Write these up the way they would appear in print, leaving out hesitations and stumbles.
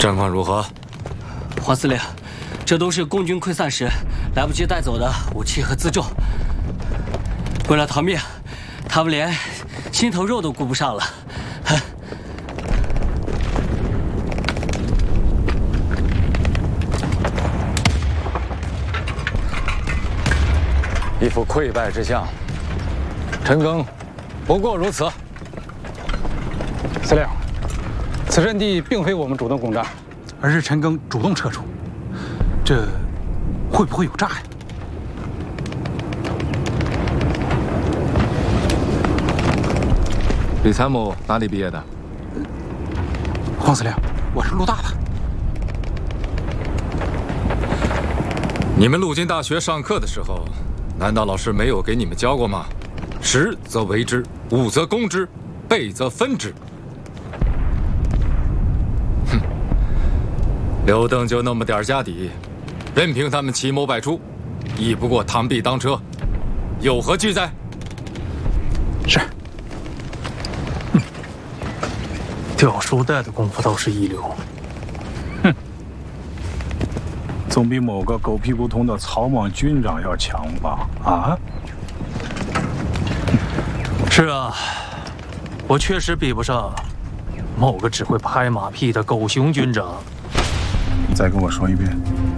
战况如何？ 黄司令，这都是共军溃散时来不及带走的武器和辎重。为了逃命，他们连心头肉都顾不上了。 一副溃败之象。陈赓不过如此。 司令，此阵地并非我们主动攻占，而是陈赓主动撤出，这会不会有诈呀？ 李参谋哪里毕业的？ 黄司令，我是陆大的。 你们陆军大学上课的时候，难道老师没有给你们教过吗？识则为之，武则攻之，备则分之。哼，刘邓就那么点家底，任凭他们奇谋百出，亦不过螳臂当车，有何惧哉？ 是。 掉书袋的功夫倒是一流。 哼， 总比某个狗屁不通的草莽军长要强吧？啊？ 是啊，我确实比不上某个只会拍马屁的狗熊军长。 你再跟我说一遍。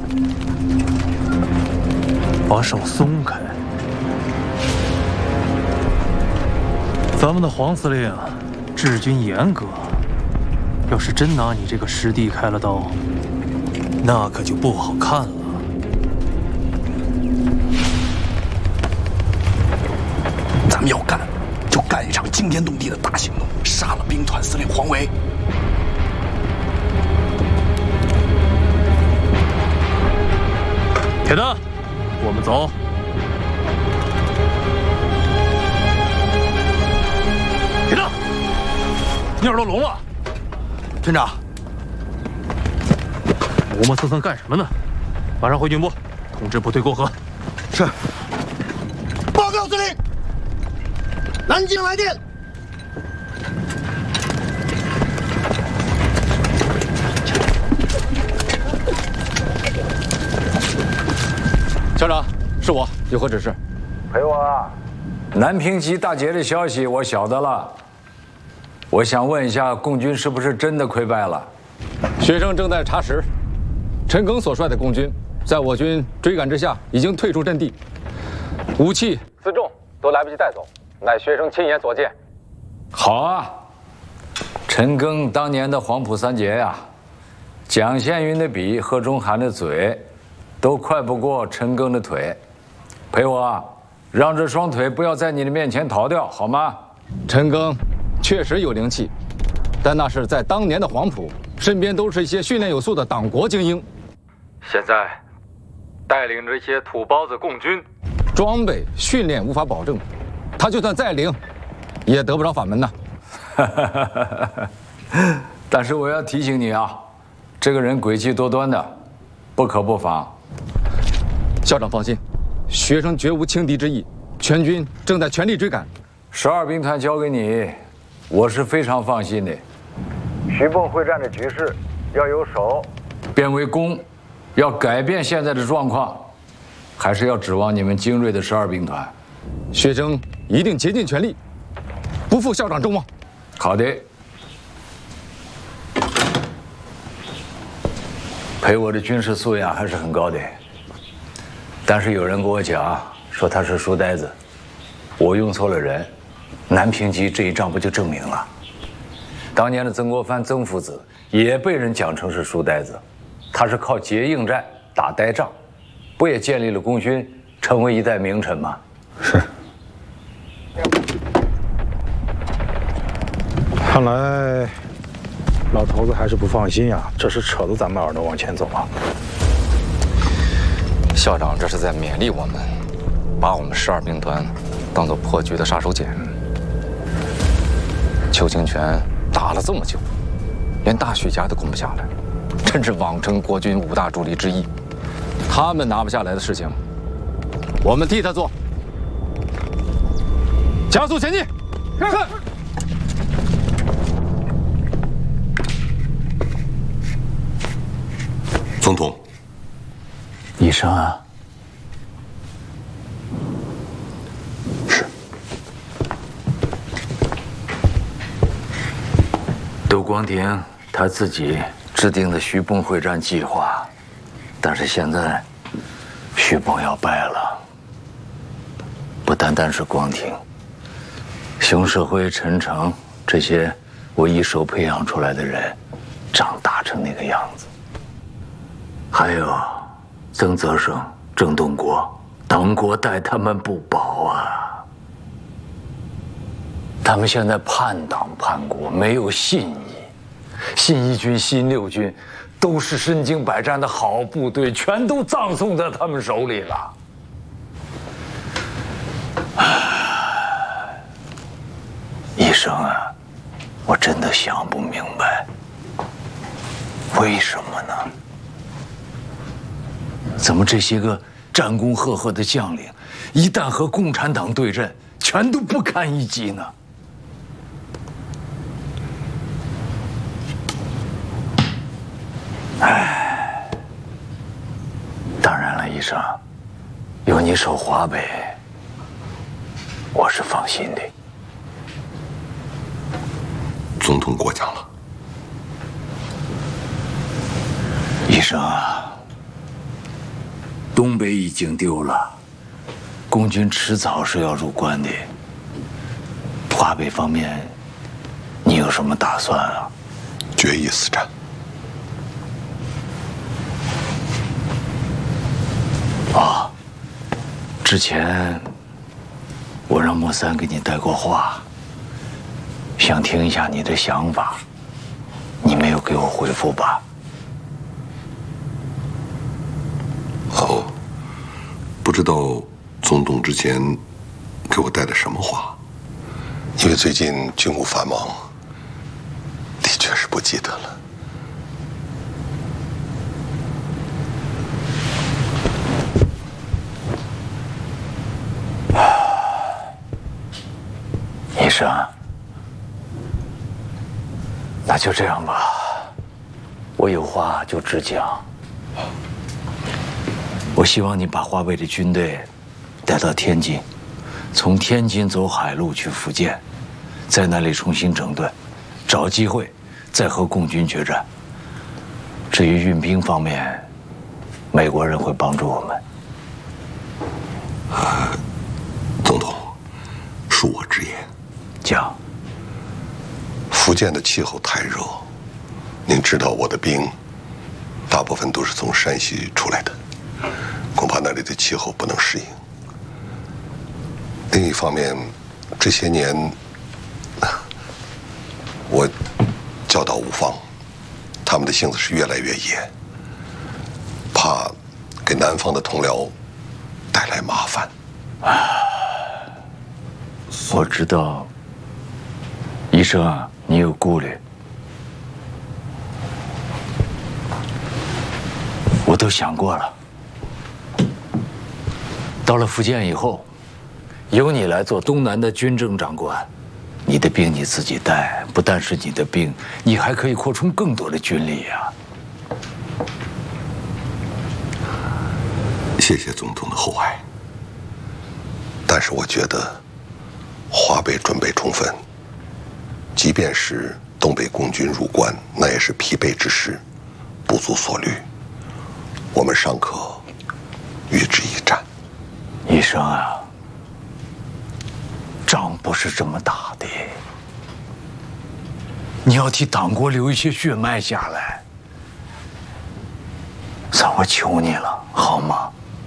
把手松开。咱们的黄司令治军严格。要是真拿你这个师弟开了刀，那可就不好看了。 咱们要干，就干一场惊天动地的大行动，杀了兵团司令黄维。 铁蛋，我们走。铁蛋，你耳朵聋了？ 军长， 磨磨蹭蹭干什么呢？马上回军部，通知部队过河。 是。报告司令，南京来电。 校长，是我，有何指示？ 陪我啊！南平集大捷的消息我晓得了。我想问一下，共军是不是真的溃败了？ 学生正在查实，陈赓所率的共军，在我军追赶之下，已经退出阵地，武器、辎重都来不及带走，乃学生亲眼所见。 好啊，陈赓当年的黄埔三杰呀，蒋宪云的笔，贺中涵的嘴，都快不过陈赓的腿。陪我啊，让这双腿不要在你的面前逃掉，好吗？ 陈赓确实有灵气，但那是在当年的黄埔，身边都是一些训练有素的党国精英。现在带领着一些土包子共军，装备训练无法保证，他就算再灵，也得不着法门呐。 但是我要提醒你啊，这个人诡计多端的，不可不防。 校长放心，学生绝无轻敌之意，全军正在全力追赶。 12兵团交给你，我是非常放心的。徐蚌会战的局势要由守变为攻，要改变现在的状况，还是要指望你们精锐的12兵团。 学生一定竭尽全力，不负校长众望。 好的。陪我的军事素养还是很高的，但是有人跟我讲说他是书呆子，我用错了人。南平集这一仗不就证明了？当年的曾国藩曾父子也被人讲成是书呆子，他是靠结硬战打呆仗，不也建立了功勋，成为一代名臣吗？ 是。看来老头子还是不放心呀，这是扯着咱们耳朵往前走啊。 校长这是在勉励我们，把我们12兵团当作破局的杀手锏。邱清泉打了这么久，连大许家都攻不下来，真是妄称国军5大主力之一。他们拿不下来的事情，我们替他做。加速前进！是。 总统， 医生啊， 是。 窦光庭他自己制定的徐蚌会战计划，但是现在徐蚌要败了，不单单是光庭，熊社辉、陈诚这些我一手培养出来的人，长大成那个样子。还有曾泽生、郑东国，党国待他们不薄啊！他们现在叛党叛国，没有信义。新一军、新六军都是身经百战的好部队，全都葬送在他们手里了。医生啊，我真的想不明白，为什么呢？怎么这些个战功赫赫的将领，一旦和共产党对阵，全都不堪一击呢？唉，当然了，医生，有你守华北，我是放心的。 总统过奖了。 医生啊，东北已经丢了，共军迟早是要入关的。华北方面，你有什么打算啊？ 决一死战。 啊，之前我让莫三给你带过话，想听一下你的想法，你没有给我回复吧？ 哦，不知道总统之前给我带的什么话，因为最近军务繁忙，的确是不记得了。 医生，那就这样吧，我有话就直讲。我希望你把华北的军队带到天津，从天津走海路去福建，在那里重新整顿，找机会再和共军决战。至于运兵方面，美国人会帮助我们。 总统，恕我直言， 讲。 福建的气候太热，您知道我的兵大部分都是从山西出来的，恐怕那里的气候不能适应。另一方面，这些年我教导五方，他们的性子是越来越野，怕给南方的同僚带来麻烦。 我知道，医生啊，你有顾虑，我都想过了。到了福建以后，由你来做东南的军政长官，你的兵你自己带，不但是你的兵，你还可以扩充更多的军力呀。 谢谢总统的厚爱，但是我觉得华北准备充分，即便是东北共军入关，那也是疲惫之时，不足所虑。我们尚可与之一战。 医生啊，仗不是这么打的，你要替党国留一些血脉下来。算我求你了，好吗？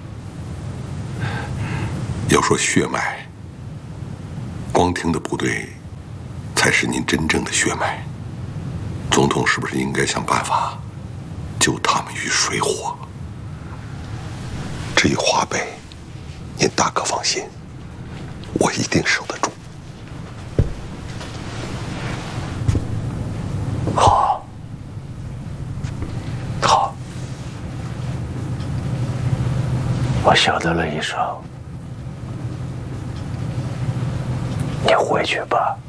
要说血脉，光庭的部队才是您真正的血脉。总统是不是应该想办法救他们于水火？至于华北，您大可放心，我一定守得住。 好，好，我晓得了，医生，你回去吧。